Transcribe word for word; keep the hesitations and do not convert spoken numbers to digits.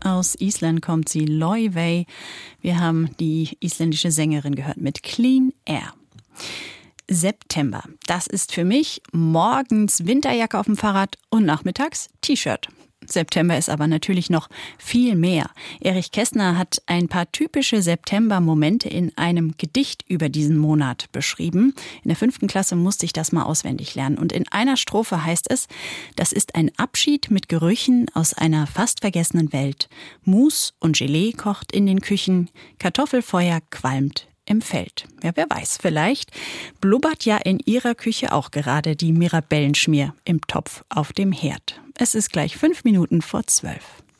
Aus Island kommt sie, Laufey. Wir haben die isländische Sängerin gehört mit Clean Air. September, das ist für mich morgens Winterjacke auf dem Fahrrad und nachmittags T-Shirt. September ist aber natürlich noch viel mehr. Erich Kästner hat ein paar typische September-Momente in einem Gedicht über diesen Monat beschrieben. In der fünften Klasse musste ich das mal auswendig lernen. Und in einer Strophe heißt es, das ist ein Abschied mit Gerüchen aus einer fast vergessenen Welt. Mus und Gelee kocht in den Küchen, Kartoffelfeuer qualmt im Feld. Ja, wer weiß, vielleicht blubbert ja in Ihrer Küche auch gerade die Mirabellenschmier im Topf auf dem Herd. Es ist gleich fünf Minuten vor zwölf.